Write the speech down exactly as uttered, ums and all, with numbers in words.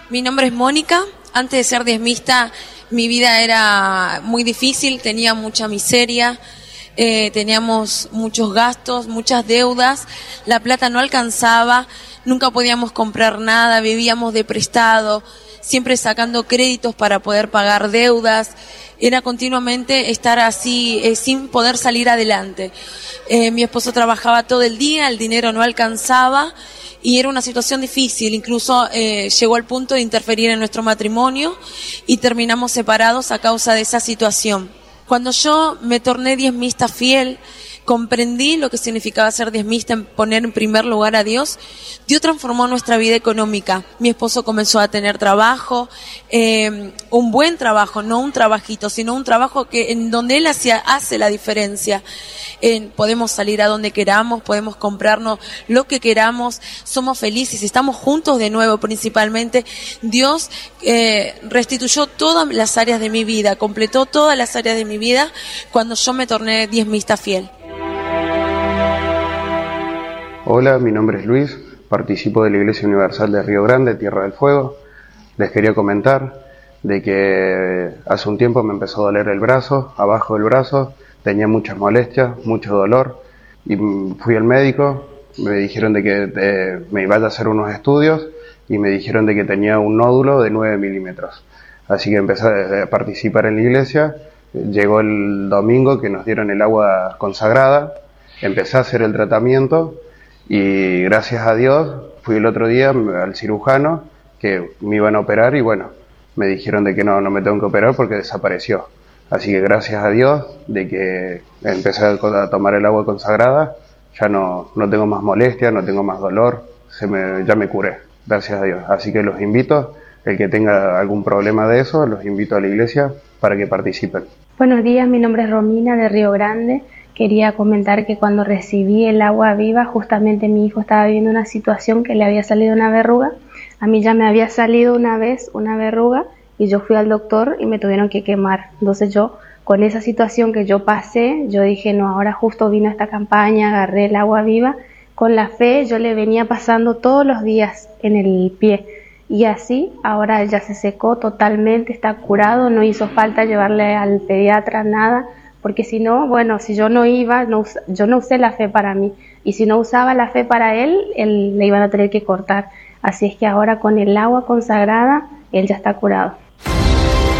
Mi nombre es Mónica. Antes de ser diezmista, mi vida era muy difícil, tenía mucha miseria, eh, teníamos muchos gastos, muchas deudas, la plata no alcanzaba, nunca podíamos comprar nada, vivíamos de prestado, siempre sacando créditos para poder pagar deudas. Era continuamente estar así, eh, sin poder salir adelante. Eh, mi esposo trabajaba todo el día, el dinero no alcanzaba y era una situación difícil. Incluso eh, llegó al punto de interferir en nuestro matrimonio y terminamos separados a causa de esa situación. Cuando yo me torné diezmista fiel, comprendí lo que significaba ser diezmista, en poner en primer lugar a Dios. Dios transformó nuestra vida económica. Mi esposo comenzó a tener trabajo, eh, un buen trabajo, no un trabajito, sino un trabajo que en donde él hacía, hace la diferencia. Eh, podemos salir a donde queramos, podemos comprarnos lo que queramos, somos felices, estamos juntos de nuevo principalmente. Dios eh, restituyó todas las áreas de mi vida, completó todas las áreas de mi vida cuando yo me torné diezmista fiel. Hola, mi nombre es Luis, participo de la Iglesia Universal de Río Grande, Tierra del Fuego. Les quería comentar de que hace un tiempo me empezó a doler el brazo, abajo del brazo, tenía muchas molestias, mucho dolor, y fui al médico, me dijeron de que eh, me iba a hacer unos estudios y me dijeron de que tenía un nódulo de nueve milímetros. Así que empecé a participar en la iglesia, llegó el domingo que nos dieron el agua consagrada, empecé a hacer el tratamiento. Y gracias a Dios fui el otro día al cirujano que me iban a operar y bueno, me dijeron de que no, no me tengo que operar porque desapareció. Así que gracias a Dios de que empecé a tomar el agua consagrada, ya no, no tengo más molestia, no tengo más dolor, se me, ya me curé, gracias a Dios. Así que los invito, el que tenga algún problema de eso, los invito a la iglesia para que participen. Buenos días, mi nombre es Romina de Río Grande. Quería comentar que cuando recibí el agua viva, justamente mi hijo estaba viviendo una situación que le había salido una verruga. A mí ya me había salido una vez una verruga y yo fui al doctor y me tuvieron que quemar. Entonces yo, con esa situación que yo pasé, yo dije, no, ahora justo vino esta campaña, agarré el agua viva. Con la fe yo le venía pasando todos los días en el pie. Y así, ahora él ya se secó totalmente, está curado, no hizo falta llevarle al pediatra, nada. Porque si no, bueno, si yo no iba, no, yo no usé la fe para mí. Y si no usaba la fe para él, él le iban a tener que cortar. Así es que ahora con el agua consagrada, él ya está curado.